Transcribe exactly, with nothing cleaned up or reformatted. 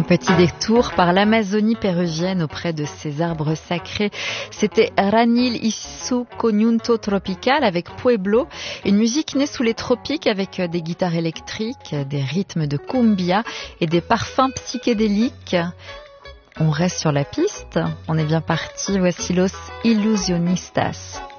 Un petit détour par l'Amazonie péruvienne auprès de ces arbres sacrés. C'était Ranil y su Conjunto Tropical avec Pueblo, une musique née sous les tropiques avec des guitares électriques, des rythmes de cumbia et des parfums psychédéliques. On reste sur la piste, on est bien parti, voici Los Ilusionistas.